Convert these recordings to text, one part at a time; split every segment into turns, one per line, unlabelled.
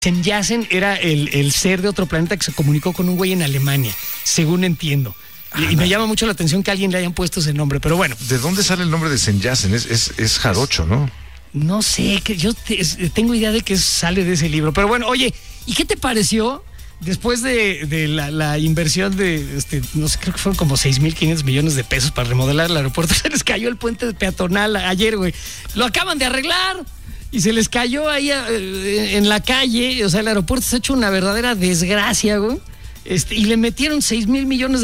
Senyassen era el ser de otro planeta que se comunicó con un güey en Alemania, según entiendo. Y me llama mucho la atención que a alguien le hayan puesto ese nombre, pero bueno.
¿De dónde sale el nombre de Senyassen? Es jarocho, ¿no?
No sé, que yo tengo idea de que sale de ese libro. Pero bueno, oye, ¿y qué te pareció después de la inversión de, no sé, creo que fueron como 6,500 millones de pesos para remodelar el aeropuerto? Se les cayó el puente peatonal ayer, güey. Lo acaban de arreglar. Y se les cayó ahí en la calle. O sea, el aeropuerto se ha hecho una verdadera desgracia, güey. Y le metieron 6,000 millones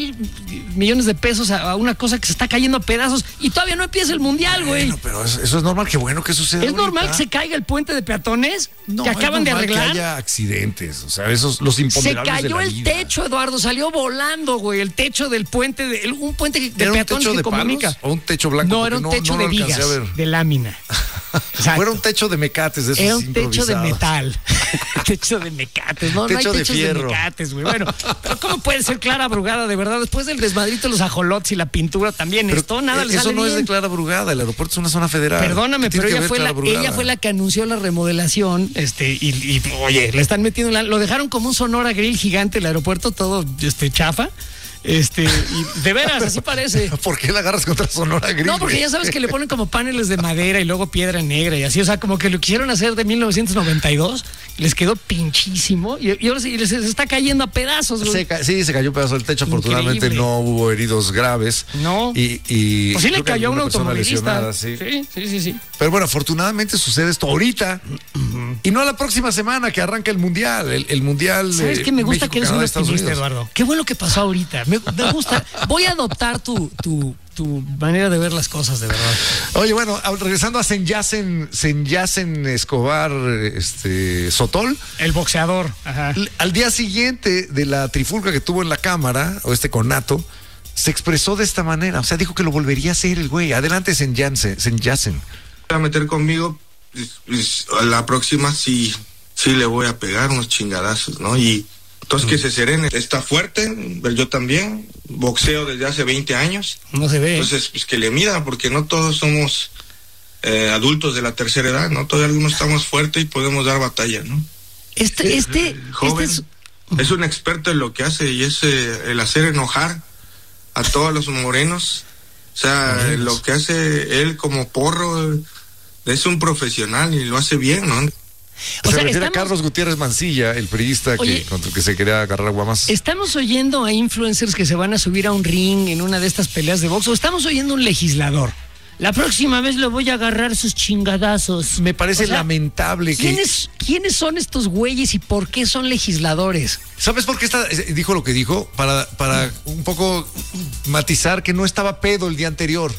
de pesos a una cosa que se está cayendo a pedazos. Y todavía no empieza el mundial, güey.
Bueno, pero eso es normal, qué bueno que suceda.
¿Es normal que se caiga el puente de peatones que acaban de arreglar?
Que haya accidentes, o sea, esos los imponderables.
Se cayó
de la
el
vida.
Techo, Eduardo, salió volando, güey, el techo del puente, un puente de peatones que comunica.
¿O un techo blanco?
No, era un techo de vigas, de lámina.
O era un techo de mecates, de esos
era un techo de metal. Techo de mecates, no hay techos de mecates, güey. Bueno, pero ¿cómo puede ser Clara Brugada, de verdad? Después del desmadrito, los ajolotes y la pintura también, nada le sale
eso no
bien.
Es de Clara Brugada, el aeropuerto es una zona federal.
Perdóname, pero ella fue la que anunció la remodelación, y oye, le están metiendo lo dejaron como un Sonora Grill gigante el aeropuerto, todo chafa. Y de veras, así parece.
¿Por qué la agarras contra Sonora Grill?
No, porque ya sabes que le ponen como paneles de madera y luego piedra negra y así, o sea, como que lo quisieron hacer de 1992, les quedó pinchísimo y ahora sí les está cayendo a pedazos.
Sí, se cayó un pedazo del techo. Increíble. Afortunadamente no hubo heridos graves.
No.
Pues
sí le cayó a un automovilista.
Sí.
Sí.
Pero bueno, afortunadamente sucede esto ahorita y no la próxima semana que arranca el Mundial. El Mundial.
¿Sabes qué? Me gusta
México,
que eres un
Canadá,
optimista, Eduardo. Qué bueno que pasó ahorita. Me gusta. Voy a adoptar tu manera de ver las cosas, de verdad.
Oye, bueno, regresando a Senyassen Escobar Sotol.
El boxeador. Ajá.
Al día siguiente de la trifulca que tuvo en la Cámara, o conato, se expresó de esta manera. O sea, dijo que lo volvería a hacer el güey. Adelante, Senyassen.
A meter conmigo, la próxima sí le voy a pegar unos chingadazos, ¿no? Y entonces que se serene, está fuerte, yo también, boxeo desde hace 20 años.
No se ve.
Entonces, pues que le mida, porque no todos somos adultos de la tercera edad, ¿no? Todavía algunos estamos fuertes y podemos dar batalla, ¿no? Joven es un experto en lo que hace y es el hacer enojar a todos los morenos. O sea, lo que hace él como porro, es un profesional y lo hace bien, ¿no?
Se refiere a Carlos Gutiérrez Mancilla, el periodista contra el que se quería agarrar guamas.
¿Estamos oyendo a influencers que se van a subir a un ring en una de estas peleas de box o estamos oyendo a un legislador? La próxima vez le voy a agarrar sus chingadazos.
Me parece lamentable
¿Quiénes son estos güeyes y por qué son legisladores?
¿Sabes por qué dijo lo que dijo? Para un poco matizar que no estaba pedo el día anterior.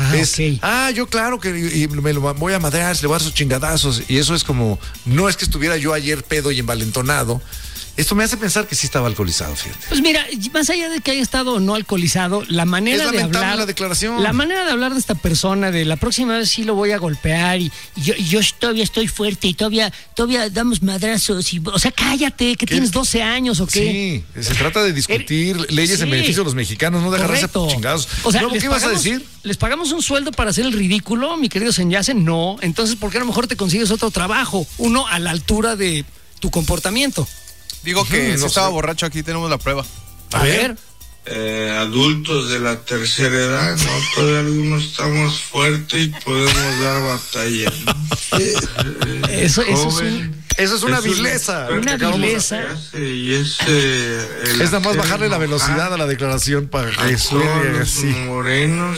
Yo claro que me lo voy a madrear, le voy a dar sus chingadazos. Y eso es como, no es que estuviera yo ayer pedo y envalentonado. Esto me hace pensar que sí estaba alcoholizado, fíjate.
Pues mira, más allá de que haya estado o no alcoholizado, la manera de hablar,
la declaración.
La manera de hablar de esta persona, de la próxima vez sí lo voy a golpear y yo todavía estoy fuerte y todavía damos madrazos o sea, cállate, que tienes 12 años o qué.
Sí, se trata de discutir leyes en beneficio de los mexicanos, no de agarrarse a chingados.
O sea,
¿qué vas a decir?
¿Les pagamos un sueldo para hacer el ridículo, mi querido Senyassen? No. Entonces, ¿por qué a lo mejor te consigues otro trabajo? Uno a la altura de tu comportamiento.
Digo que si estaba borracho, aquí tenemos la prueba.
A ver.
Adultos de la tercera edad, ¿no? Todavía algunos estamos fuertes y podemos dar batalla, ¿no?
Eso
es una vileza.
Una vileza.
Y es
nada más bajarle la velocidad a la declaración para que suene así.
Morenos.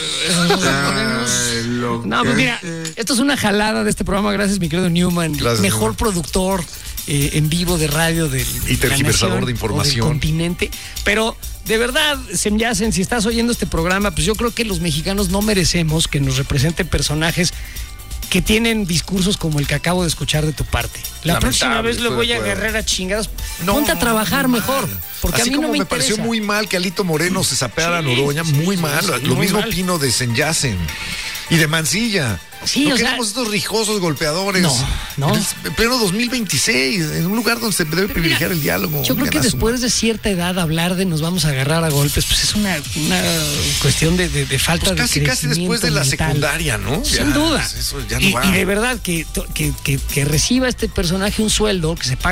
No, pues mira, esto es una jalada de este programa. Gracias, mi querido Newman.
Gracias,
mejor
Newman.
Productor en vivo de radio
y tergiversador de información
del continente. Pero de verdad, Senyassen, si estás oyendo este programa, pues yo creo que los mexicanos no merecemos que nos representen personajes que tienen discursos como el que acabo de escuchar de tu parte. La próxima vez le voy a agarrar a chingados. Ponte a trabajar mejor, porque
así
a mí no me interesa.
Pareció muy mal que Alito Moreno se sapeara a Noroña, muy mal. Lo mismo opino de Senyassen. Y de Mancilla.
Sí,
no queremos estos rijosos golpeadores.
No.
En pleno 2026, en un lugar donde se debe privilegiar el diálogo.
Yo creo que después de cierta edad hablar de nos vamos a agarrar a golpes, pues es una cuestión de falta de crecimiento
casi después de la
mental.
Secundaria, ¿no?
Sin duda.
Eso ya no
y
va.
de verdad que reciba este personaje un sueldo que se paga